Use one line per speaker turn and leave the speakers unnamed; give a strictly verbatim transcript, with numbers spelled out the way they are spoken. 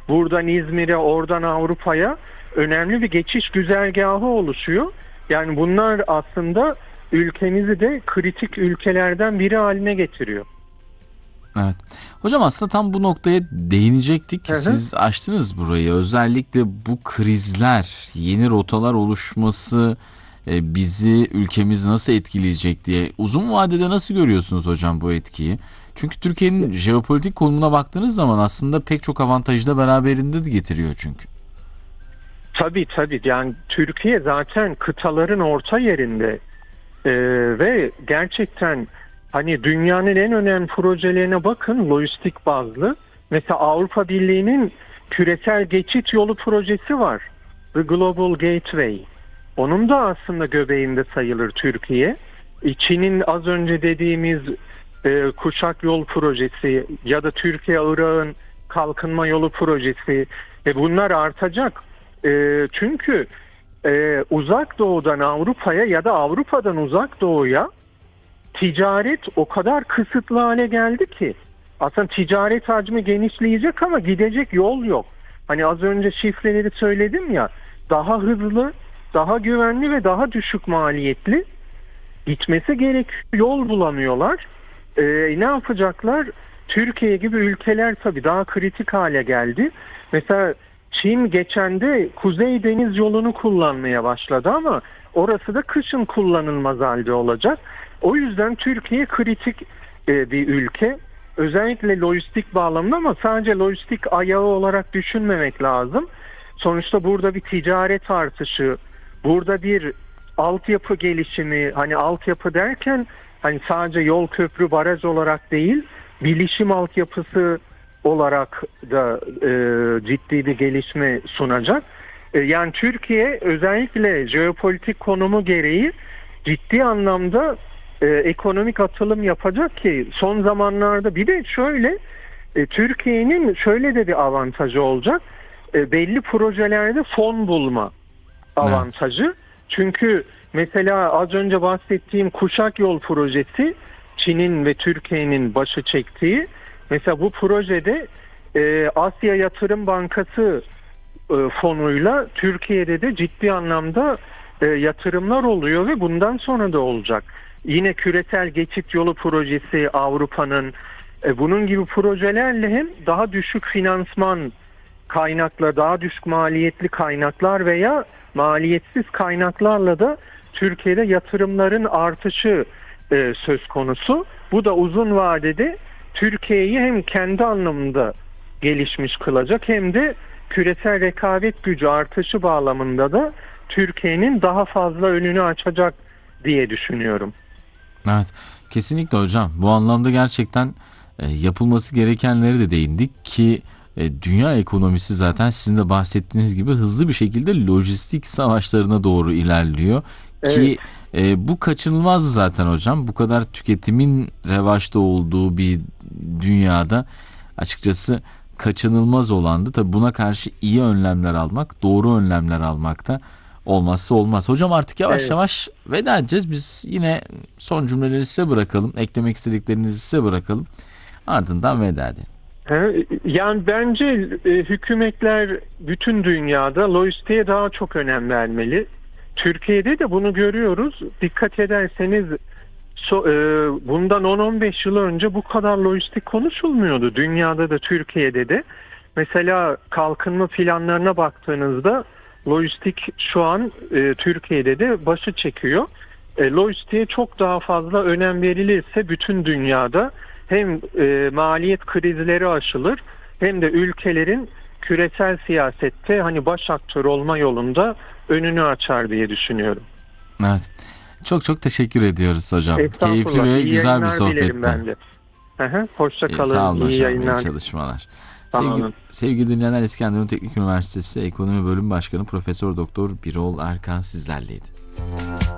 buradan İzmir'e, oradan Avrupa'ya önemli bir geçiş güzergahı oluşuyor. Yani bunlar aslında ülkemizi de kritik ülkelerden biri haline getiriyor.
Evet. Hocam aslında tam bu noktaya değinecektik ki
Hı hı.
siz açtınız burayı. Özellikle bu krizler, yeni rotalar oluşması e, bizi, ülkemizi nasıl etkileyecek diye. Uzun vadede nasıl görüyorsunuz hocam bu etkiyi? Çünkü Türkiye'nin jeopolitik konumuna baktığınız zaman aslında pek çok avantajı da beraberinde de getiriyor çünkü.
Tabii tabii, yani Türkiye zaten kıtaların orta yerinde. Ee, ve gerçekten hani dünyanın en önemli projelerine bakın, lojistik bazlı. Mesela Avrupa Birliği'nin küresel geçit yolu projesi var. The Global Gateway. Onun da aslında göbeğinde sayılır Türkiye. E, Çin'in az önce dediğimiz e, kuşak yol projesi ya da Türkiye-Irak'ın kalkınma yolu projesi. E, bunlar artacak. E, çünkü Ee, uzak doğudan Avrupa'ya ya da Avrupa'dan uzak doğuya ticaret o kadar kısıtlı hale geldi ki aslında ticaret hacmi genişleyecek ama gidecek yol yok. Hani az önce şifreleri söyledim ya, daha hızlı, daha güvenli ve daha düşük maliyetli gitmesi gerekiyor. Yol bulamıyorlar. Ee, ne yapacaklar? Türkiye gibi ülkeler tabii daha kritik hale geldi. Mesela Çin geçen de Kuzey Deniz yolunu kullanmaya başladı ama orası da kışın kullanılmaz halde olacak. O yüzden Türkiye kritik e, bir ülke. Özellikle lojistik bağlamında, ama sadece lojistik ayağı olarak düşünmemek lazım. Sonuçta burada bir ticaret artışı, burada bir altyapı gelişimi, hani altyapı derken hani sadece yol, köprü, baraj olarak değil, bilişim altyapısı olarak da e, ciddi bir gelişme sunacak. E, yani Türkiye özellikle jeopolitik konumu gereği ciddi anlamda e, ekonomik atılım yapacak ki son zamanlarda bir de şöyle e, Türkiye'nin şöyle de bir avantajı olacak. E, belli projelerde fon bulma avantajı. Evet. Çünkü mesela az önce bahsettiğim kuşak yol projesi Çin'in ve Türkiye'nin başı çektiği. Mesela bu projede e, Asya Yatırım Bankası e, fonuyla Türkiye'de de ciddi anlamda e, yatırımlar oluyor ve bundan sonra da olacak. Yine küresel geçit yolu projesi Avrupa'nın e, bunun gibi projelerle hem daha düşük finansman kaynakla, daha düşük maliyetli kaynaklar veya maliyetsiz kaynaklarla da Türkiye'de yatırımların artışı e, söz konusu. Bu da uzun vadede Türkiye'yi hem kendi anlamında gelişmiş kılacak hem de küresel rekabet gücü artışı bağlamında da Türkiye'nin daha fazla önünü açacak diye düşünüyorum.
Evet, kesinlikle hocam. Bu anlamda gerçekten e, yapılması gerekenleri de değindik ki e, dünya ekonomisi zaten sizin de bahsettiğiniz gibi hızlı bir şekilde lojistik savaşlarına doğru ilerliyor.
Evet.
Ki e, bu kaçınılmaz zaten hocam. Bu kadar tüketimin revaçta olduğu bir dünyada açıkçası kaçınılmaz olandı. Tabii buna karşı iyi önlemler almak, doğru önlemler almak da olmazsa olmaz. Hocam artık yavaş
Evet.
yavaş veda edeceğiz. Biz yine son cümleleri size bırakalım. Eklemek istediklerinizi size bırakalım. Ardından veda edelim.
Yani bence e, hükümetler bütün dünyada lojistiğe daha çok önem vermeli. Türkiye'de de bunu görüyoruz. Dikkat ederseniz so, e, bundan on on beş yıl önce bu kadar lojistik konuşulmuyordu. Dünyada da Türkiye'de de. Mesela kalkınma planlarına baktığınızda lojistik şu an e, Türkiye'de de başı çekiyor. E, lojistiğe çok daha fazla önem verilirse bütün dünyada hem e, maliyet krizleri aşılır hem de ülkelerin küresel siyasette hani baş aktör olma yolunda önünü açar diye düşünüyorum.
Evet. Çok çok teşekkür ediyoruz hocam. Keyifli ve
İyi
güzel bir
yayınlar dilerim
sohbetti.
ben de. Hı-hı. Hoşça
Ee, sağ
kalın.
olun
İyi
hocam.
yayınlar.
İyi çalışmalar.
Sağ
Sevgili,
olun.
sevgili dinleyenler, İskenderun Teknik Üniversitesi Ekonomi Bölüm Başkanı Profesör Doktor Birol Erkan sizlerleydi.